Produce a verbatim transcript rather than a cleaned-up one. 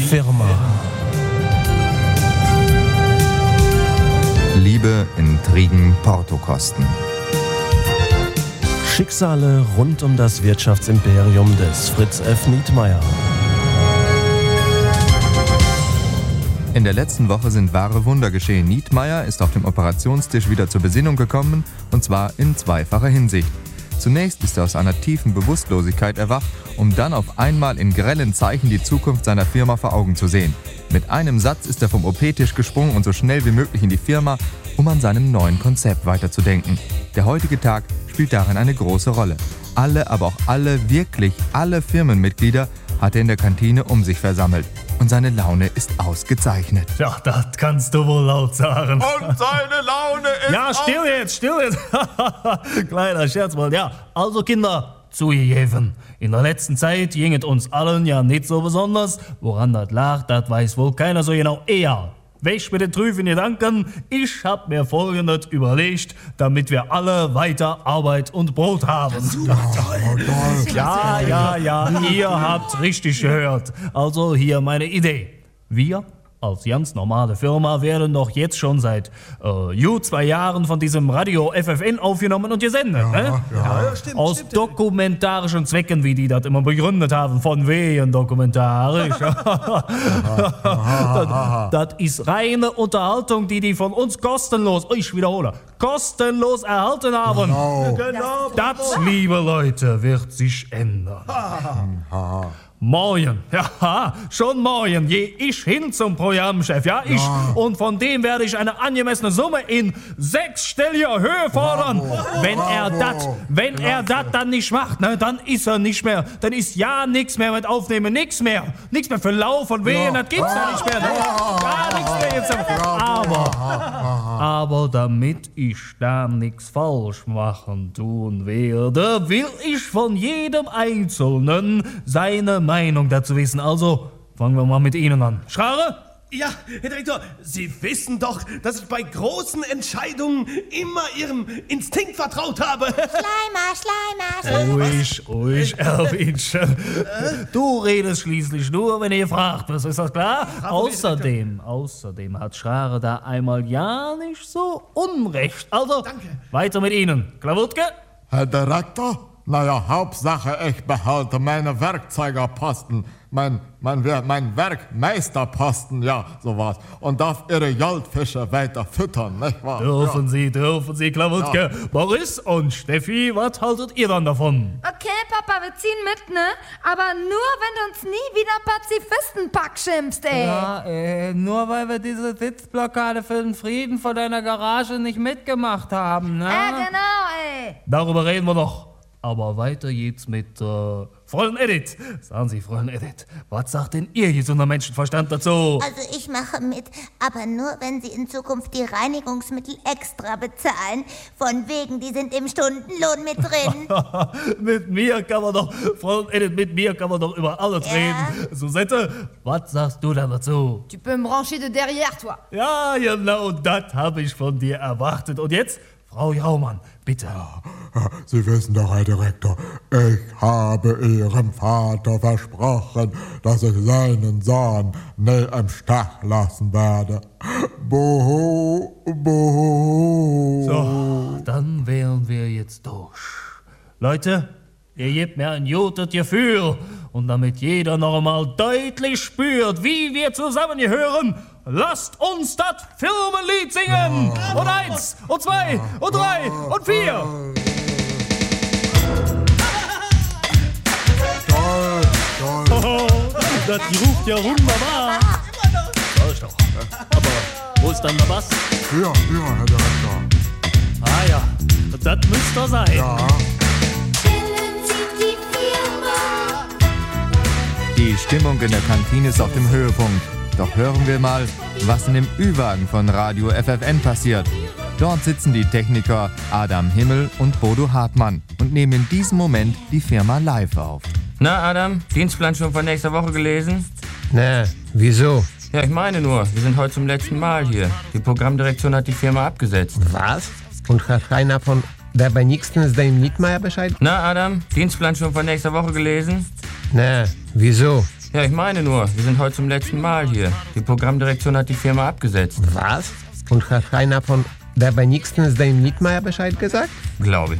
Firma. Liebe, Intrigen, Portokosten. Schicksale rund um das Wirtschaftsimperium des Fritz F. Nietmeyer. In der letzten Woche sind wahre Wunder geschehen. Nietmeyer ist auf dem Operationstisch wieder zur Besinnung gekommen, und zwar in zweifacher Hinsicht. Zunächst ist er aus einer tiefen Bewusstlosigkeit erwacht, um dann auf einmal in grellen Zeichen die Zukunft seiner Firma vor Augen zu sehen. Mit einem Satz ist er vom O P-Tisch gesprungen und so schnell wie möglich in die Firma, um an seinem neuen Konzept weiterzudenken. Der heutige Tag spielt darin eine große Rolle. Alle, aber auch alle, wirklich alle Firmenmitglieder hat er in der Kantine um sich versammelt. Und seine Laune ist ausgezeichnet. Ja, das kannst du wohl laut sagen. Und seine Laune ist Ja, still jetzt, still jetzt. Kleiner Scherz mal. Ja, also Kinder, zugegeben. In der letzten Zeit ging es uns allen ja nicht so besonders. Woran das lag, das weiß wohl keiner so genau. Eher. Weg mit den trüben Gedanken. Ich hab mir Folgendes überlegt, damit wir alle weiter Arbeit und Brot haben. Ja, ja, ja, ihr habt richtig gehört. Also hier meine Idee. Wir als ganz normale Firma werden doch jetzt schon seit äh, gut zwei Jahren von diesem Radio F F N aufgenommen und gesendet. Ja, ne? ja. Ja, stimmt, Aus stimmt. dokumentarischen Zwecken, wie die das immer begründet haben, von wegen dokumentarisch. das, das ist reine Unterhaltung, die die von uns kostenlos, ich wiederhole, kostenlos erhalten haben. Genau. Das, liebe Leute, wird sich ändern. Morgen, ja, schon morgen gehe ich hin zum Programmchef, ja, ich. Ja. Und von dem werde ich eine angemessene Summe in sechsstelliger Höhe fordern. Bravo. Wenn Bravo. er das, wenn Klasse. er das dann nicht macht, ne, dann ist er nicht mehr, dann ist ja nichts mehr mit Aufnehmen, nichts mehr. Nichts mehr für Lauf und Wehen, ja. das gibt's ja nicht mehr. Ne? Gar nichts mehr jetzt. Aber, aber damit ich da nichts falsch machen tun werde, will ich von jedem Einzelnen seine Meinung dazu wissen. Also fangen wir mal mit Ihnen an. Schrare? Ja, Herr Direktor, Sie wissen doch, dass ich bei großen Entscheidungen immer Ihrem Instinkt vertraut habe. Schleimer, Schleimer, Schleimer. Ruhig, ruhig, Erwinchen. Du redest schließlich nur, wenn ihr fragt wirst, ist das klar? Außerdem, außerdem hat Schrare da einmal ja nicht so unrecht. Also, Danke. Weiter mit Ihnen. Klawutke? Herr Direktor? Naja, Hauptsache, ich behalte meine Werkzeugerposten, mein, mein, mein Werkmeisterposten, ja, sowas. Und darf Ihre Goldfische weiter füttern, nicht wahr? Dürfen ja. Sie, dürfen Sie, Klawutke. Ja. Boris und Steffi, was haltet ihr dann davon? Okay, Papa, wir ziehen mit, ne? Aber nur, wenn du uns nie wieder Pazifistenpack schimpfst, ey. Ja, äh, nur weil wir diese Sitzblockade für den Frieden vor deiner Garage nicht mitgemacht haben, ne? Ja, genau, ey. Darüber reden wir noch. Aber weiter geht's mit äh, Fräulein Edith. Sagen Sie, Fräulein Edith, was sagt denn ihr gesunder Menschenverstand dazu? Also ich mache mit, aber nur, wenn Sie in Zukunft die Reinigungsmittel extra bezahlen. Von wegen, die sind im Stundenlohn mit drin. Mit mir kann man doch, Fräulein Edith, mit mir kann man doch über alles Ja. reden. Susette, was sagst du da dazu? Tu peux me brancher de derrière, toi. Ja, genau, das habe ich von dir erwartet. Und jetzt, Frau Jaumann, bitte. Sie wissen doch, Herr Direktor, ich habe Ihrem Vater versprochen, dass ich seinen Sohn nie im Stich lassen werde. Buhu, buhu. So, dann wären wir jetzt durch. Leute, ihr gebt mir ein gutes Gefühl. Und damit jeder noch einmal deutlich spürt, wie wir zusammengehören, lasst uns das Firmenlied singen. Und eins, und zwei, und drei, und vier. Oh, das ruft ja wunderbar. Sag ich doch. Aber wo ist dann der Bass? Ja, ja, Herr Direktor. Ah ja, das müsste er sein. Ja. Die Stimmung in der Kantine ist auf dem Höhepunkt. Doch hören wir mal, was in dem Ü-Wagen von Radio F F N passiert. Dort sitzen die Techniker Adam Himmel und Bodo Hartmann und nehmen in diesem Moment die Firma live auf. Na, Adam, Dienstplan schon von nächster Woche gelesen? Na, wieso? Ja, ich meine nur, wir sind heute zum letzten Mal hier. Die Programmdirektion hat die Firma abgesetzt. Was? Und hat keiner von der bei nächstens deinem Nietmeyer Bescheid? Na, Adam, Dienstplan schon von nächster Woche gelesen? Na, wieso? Ja, ich meine nur, wir sind heute zum letzten Mal hier. Die Programmdirektion hat die Firma abgesetzt. Was? Und hat keiner von der wenigstens dem Nietmeier Bescheid gesagt? Glaube ich.